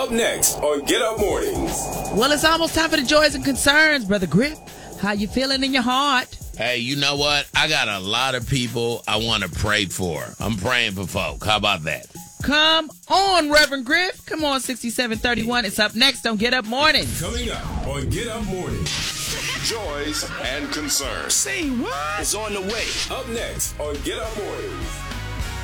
Up next on Get Up Mornings. Well, it's almost time for the joys and concerns, Brother Griff. How you feeling in your heart? Hey, you know what? I got a lot of people I want to pray for. I'm praying for folk. How about that? Come on, Reverend Griff. Come on, 6731. It's up next on Get Up Mornings. Coming up on Get Up Mornings. Joys and concerns. Say what? It's on the way. Up next on Get Up Mornings.